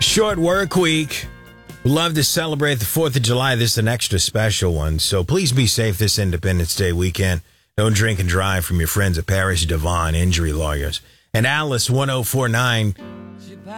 Short work week. Love to celebrate the 4th of July. This is an extra special one. So please be safe this Independence Day weekend. Don't drink and drive from your friends at Paris Devon Injury Lawyers. And Alice 1049